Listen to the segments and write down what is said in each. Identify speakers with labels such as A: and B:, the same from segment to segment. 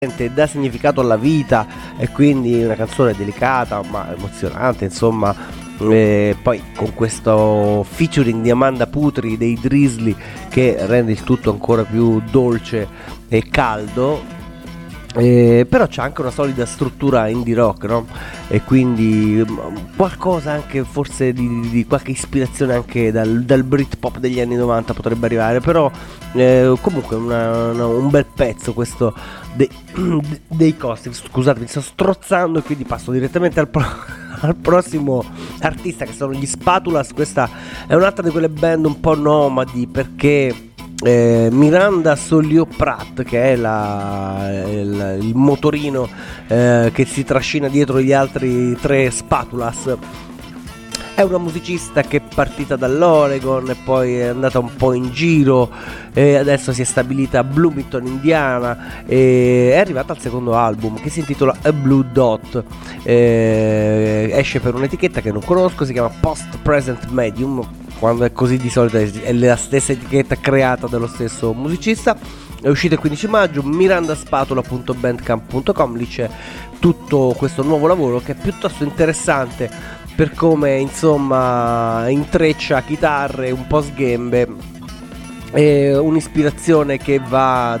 A: dà significato alla vita, e quindi una canzone delicata ma emozionante, insomma. Poi con questo featuring di Amanda Putri dei Drizzly che rende il tutto ancora più dolce e caldo. Però c'è anche una solida struttura indie rock, no? E quindi qualcosa anche forse di qualche ispirazione anche dal Britpop degli anni 90 potrebbe arrivare. Però comunque un bel pezzo questo dei Costi. Scusate, mi sto strozzando e quindi passo direttamente al prossimo artista, che sono gli Spatulas. Questa è un'altra di quelle band un po' nomadi, perché Miranda Soliò Prat, che è il motorino che si trascina dietro gli altri tre Spatulas, è una musicista che è partita dall'Oregon e poi è andata un po' in giro e adesso si è stabilita a Bloomington, Indiana, e è arrivata al secondo album che si intitola A Blue Dot. Esce per un'etichetta che non conosco, si chiama Post Present Medium. Quando è così di solito è la stessa etichetta creata dallo stesso musicista. È uscito il 15 maggio, mirandaspatola.bandcamp.com. Lì c'è tutto questo nuovo lavoro che è piuttosto interessante per come, insomma, intreccia chitarre, un po' sghembe, e un'ispirazione che va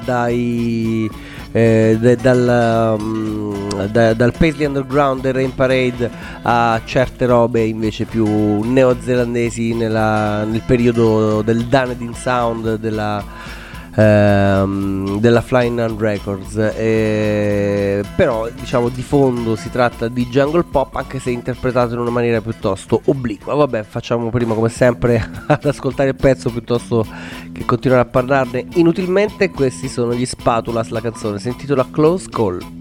A: dal Paisley Underground e Rain Parade a certe robe invece più neozelandesi nel periodo del Dunedin Sound della Flying Nun Records. Però diciamo di fondo si tratta di jungle pop, anche se interpretato in una maniera piuttosto obliqua. Vabbè, facciamo prima come sempre ad ascoltare il pezzo piuttosto che continuare a parlarne inutilmente. Questi sono gli Spatulas, la canzone si intitola Close Call.